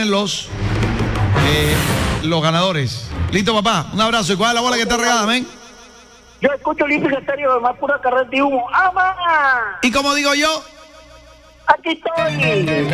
vienen los ganadores. Listo, papá. Un abrazo. ¿Y cuál es la bola que está regada, men? Yo escucho Olímpico Estéreo, más pura carrera de humo. ¡Ama! ¿Y como digo yo? Aquí estoy.